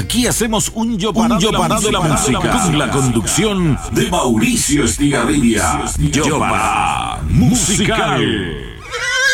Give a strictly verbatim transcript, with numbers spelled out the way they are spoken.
Aquí hacemos un yo parado, un yo parado de la música, música con la conducción de Mauricio Estigarribia. Yo para musical.